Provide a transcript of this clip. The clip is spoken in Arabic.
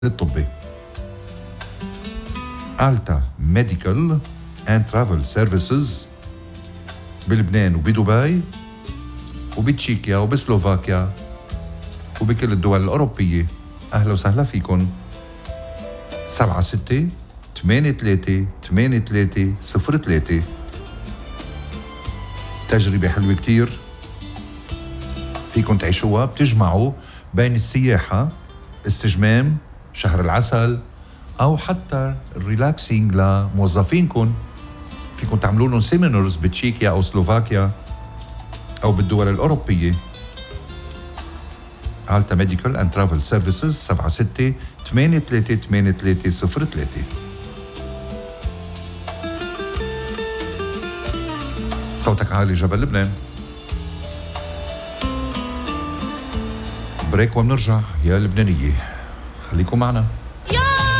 الطبي. ألتا ميديكال اند ترافل سيرفيسز بلبنان وبدبي وبتشيكيا وبسلوفاكيا وبكل الدول الأوروبية. أهلا وسهلا فيكن. 76-83-83-03. تجربة حلوة كتير فيكن تعيشوها. بتجمعوا بين السياحة، استجمام، شهر العسل، أو حتى الريلاكسينج لموظفينكن. فيكن تعملوا لهم سيمينرز بتشيكيا أو سلوفاكيا أو بالدول الأوروبية. ألتا ميديكال اند ترافل سيرفيسز 76-83-83-03. صوتك عالي جبل لبنان. بريك ومنرجع يا لبنانية، خليكم معنا.